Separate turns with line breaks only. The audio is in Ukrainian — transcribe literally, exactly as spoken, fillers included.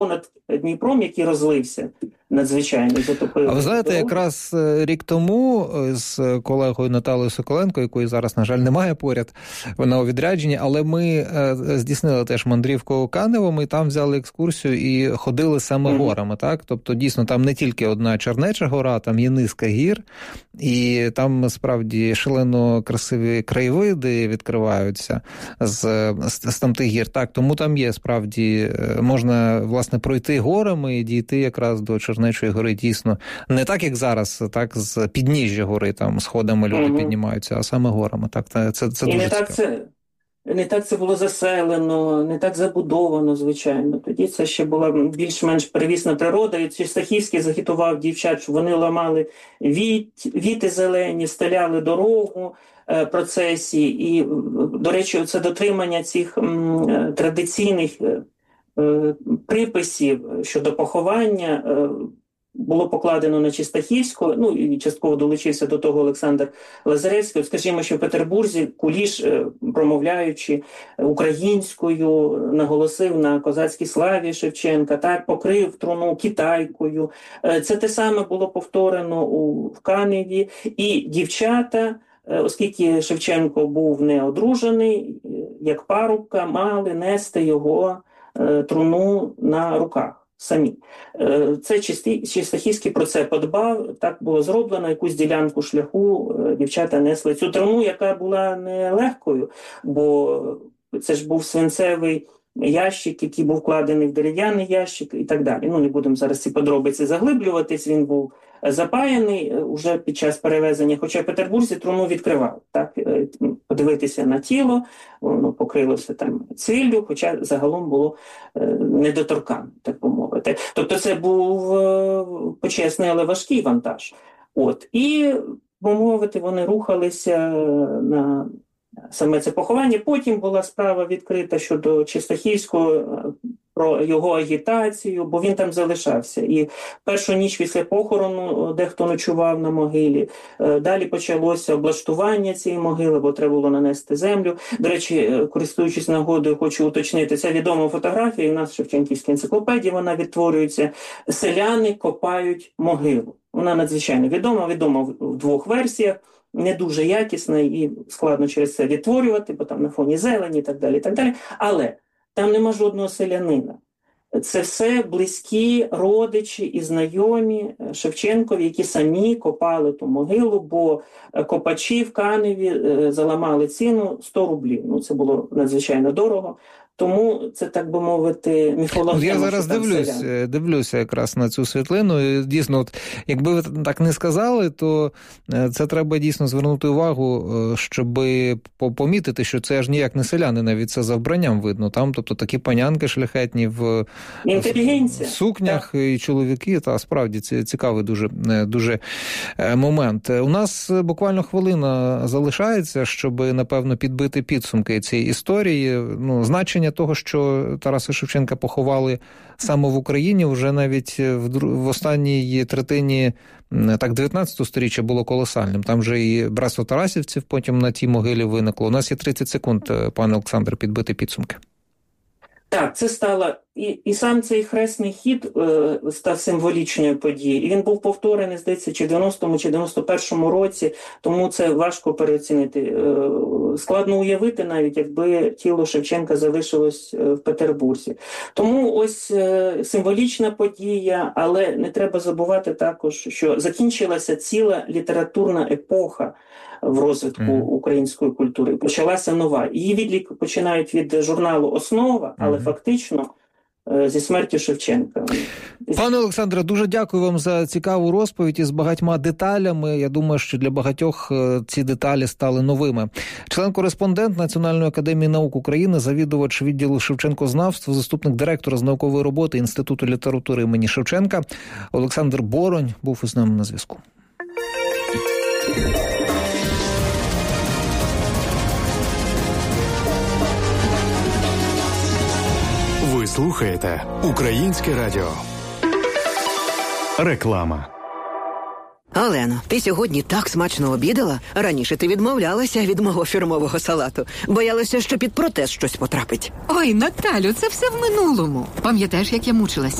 понад Дніпром, який розлився надзвичайно, затопив.
А ви знаєте, якраз рік тому з колегою Наталею Соколенко, якої зараз, на жаль, немає поряд, вона у відрядженні, але ми здійснили теж мандрівку Каневом і там взяли екскурсію і ходили саме mm-hmm. горами, так? Тобто, дійсно, там не тільки одна Чернеча гора, там є низка гір, і там, справді, шалено красиві краєвиди відкриваються з, з, з там тих гір. Так, тому там є, справді, можна, власне, пройти горами і дійти якраз до Чернечої гори, дійсно. Не так, як зараз, так, з підніжжя гори, там, сходами люди угу. піднімаються, а саме горами. Так, це, це
і
дуже
не так це, не так це було заселено, не так забудовано, звичайно. Тоді це ще була більш-менш первісна природа, і Стахівський загітував дівчат, що вони ламали віт, віти зелені, стеляли дорогу, процесії. І, до речі, це дотримання цих м, традиційних приписів щодо поховання було покладено на Чистахівського, ну і частково долучився до того Олександр Лазаревський. Скажімо, що в Петербурзі Куліш, промовляючи українською, наголосив на козацькій славі Шевченка, так, покрив труну китайкою. Це те саме було повторено у, в Каневі. І дівчата, оскільки Шевченко був не одружений, як парубка, мали нести його труну на руках самі. Це Чистахівський про це подбав, так було зроблено, якусь ділянку шляху дівчата несли цю труну, яка була не легкою, бо це ж був свинцевий ящик, який був вкладений в дерев'яний ящик і так далі. Ну, не будемо зараз ці подробиці заглиблюватись, він був запаяний уже під час перевезення, хоча в Петербурзі труну відкривав, так, подивитися на тіло, воно покрилося там цвіллю, хоча загалом було недоторкане, так би мовити. Тобто це був почесний, але важкий вантаж. От. І, би мовити, вони рухалися на саме це поховання. Потім була справа відкрита щодо Чистахівського, про його агітацію, бо він там залишався. І першу ніч після похорону дехто ночував на могилі. Далі почалося облаштування цієї могили, бо треба було нанести землю. До речі, користуючись нагодою, хочу уточнити, це відома фотографія, у нас в Шевченківській енциклопедії вона відтворюється. Селяни копають могилу. Вона надзвичайно відома, відома в двох версіях. Не дуже якісна і складно через це відтворювати, бо там на фоні зелені і так далі, і так далі. Але там нема жодного селянина. Це все близькі родичі і знайомі Шевченкові, які самі копали ту могилу, бо копачі в Каневі заламали ціну сто рублів. Ну, це було надзвичайно дорого. Тому це, так би мовити, міфологія.
Я зараз дивлюсь, дивлюся якраз на цю світлину. І дійсно, от, якби ви так не сказали, то це треба дійсно звернути увагу, щоб помітити, що це ж ніяк не селяни, навіть це за вбранням видно. Там, тобто, такі панянки шляхетні в, в сукнях, так. І чоловіки. Та справді це цікавий дуже, дуже момент. У нас буквально хвилина залишається, щоб, напевно, підбити підсумки цієї історії. Ну, значення того, що Тараса Шевченка поховали саме в Україні, вже навіть в, в останній третині так, дев'ятнадцятого сторіччя було колосальним. Там же і братство тарасівців потім на тій могилі виникло. У нас є тридцять секунд, пане Олександре, підбити підсумки.
Так, це стало, і, і сам цей хресний хід е, став символічною подією. І він був повторений, здається, чи в дев'яностому, чи дев'яносто першому році, тому це важко переоцінити. Е, складно уявити навіть, якби тіло Шевченка залишилось в Петербурзі. Тому ось е, символічна подія, але не треба забувати також, що закінчилася ціла літературна епоха в розвитку mm. української культури. Почалася нова. Її відлік починають від журналу «Основа», але mm. фактично зі смертю Шевченка.
Пане Олександре, дуже дякую вам за цікаву розповідь із багатьма деталями. Я думаю, що для багатьох ці деталі стали новими. Член-кореспондент Національної академії наук України, завідувач відділу Шевченкознавства, заступник директора з наукової роботи Інституту літератури імені Шевченка Олександр Боронь був із нами на зв'язку.
Ви слухаєте Українське радіо. Реклама. Олено, ти сьогодні так смачно обідала. Раніше ти відмовлялася від мого фірмового салату. Боялася, що під протез щось потрапить.
Ой, Наталю, це все в минулому. Пам'ятаєш, як я мучилась?